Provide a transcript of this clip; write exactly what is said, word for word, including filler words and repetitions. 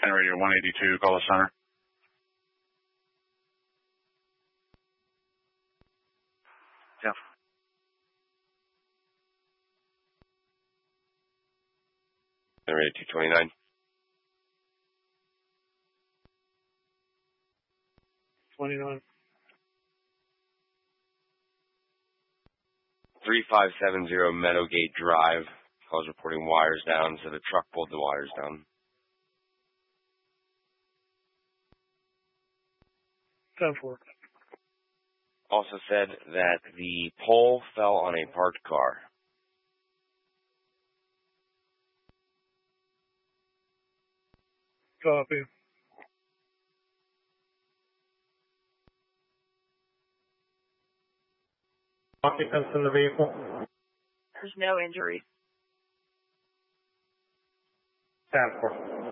ten radio one eighty-two, call the center. Yeah. ten radio two twenty-nine. twenty-nine. three five seven zero Meadowgate Drive. Calls reporting wires down, so the truck pulled the wires down. ten four. Also said that the pole fell on a parked car. Copy. Occupants in the vehicle? There's no injuries. ten four.